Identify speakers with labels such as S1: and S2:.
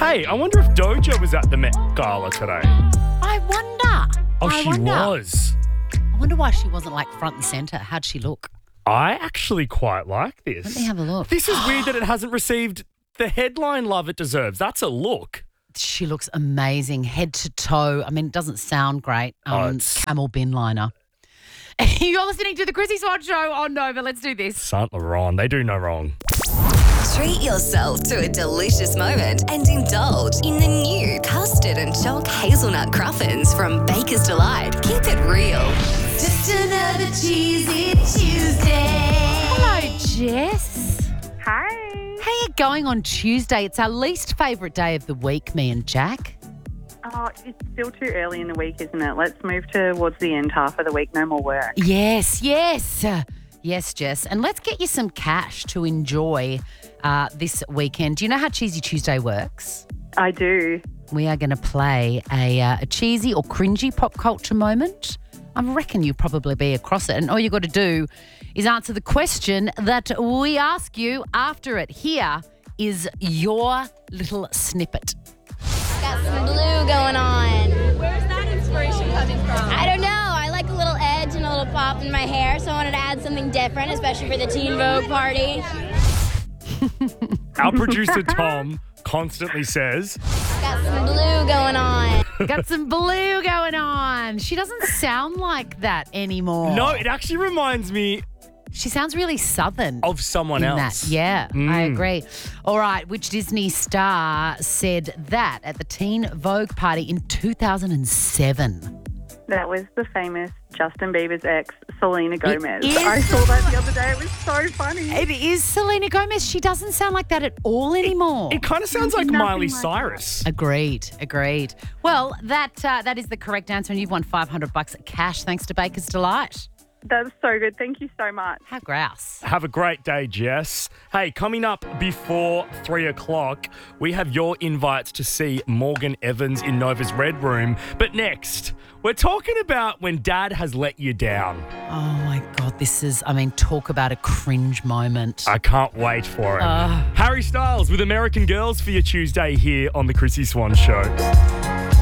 S1: Hey, I wonder if Doja was at the Met Gala today.
S2: I wonder.
S1: Oh,
S2: I
S1: she
S2: wonder.
S1: was.
S2: I wonder why she wasn't like front and centre. How'd she look?
S1: I actually quite like this.
S2: Let me have a look.
S1: This is weird that it hasn't received the headline love it deserves. That's a look.
S2: She looks amazing, head to toe. I mean, it doesn't sound great. Camel bin liner. You're listening to the Chrissy Swan Show on Nova. Let's do this.
S1: Saint Laurent, they do no wrong.
S3: Treat yourself to a delicious moment and indulge in the new custard and chalk hazelnut cruffins from Baker's Delight. Keep it real.
S4: Just another cheesy Tuesday.
S2: Hello, Jess.
S5: Hi.
S2: How you going on Tuesday? It's our least favourite day of the week, me and Jack.
S5: Oh, it's still too early in the week, isn't it? Let's move towards the end half of the week. No more work.
S2: Yes. Yes, Jess. And let's get you some cash to enjoy this weekend. Do you know how Cheesy Tuesday works?
S5: I do.
S2: We are going to play a cheesy or cringy pop culture moment. I reckon you'll probably be across it. And all you got to do is answer the question that we ask you after it. Here is your little snippet.
S6: Got some blue going on.
S4: Where's that inspiration coming from?
S6: I don't know. I like a little edge and a little pop in my hair, so I wanted to add something different, especially for the Teen Vogue party.
S1: Our producer, Tom, constantly says,
S6: Got some blue going on.
S2: Got some blue going on. She doesn't sound like that anymore.
S1: no, it actually reminds me
S2: She sounds really southern.
S1: of someone
S2: in
S1: else.
S2: that. Yeah, I agree. All right, which Disney star said that at the Teen Vogue party in 2007?
S5: That was the famous Justin Bieber's ex, Selena Gomez.
S2: is
S5: I saw that the other day. It was so funny.
S2: It is Selena Gomez. She doesn't sound like that at all anymore.
S1: It kind of sounds like
S5: Nothing
S1: Miley
S5: like
S1: Cyrus.
S2: Agreed. Well, that is the correct answer, and you've won $500 cash thanks to Baker's Delight.
S5: That's so good. Thank you so much.
S2: How grouse.
S1: Have a great day, Jess. Hey, coming up before 3 o'clock, we have your invites to see Morgan Evans in Nova's Red Room. But next, we're talking about when Dad has let you down.
S2: Oh, my God. Talk about a cringe moment.
S1: I can't wait for it. Harry Styles with American Girls for your Tuesday here on The Chrissy Swan Show.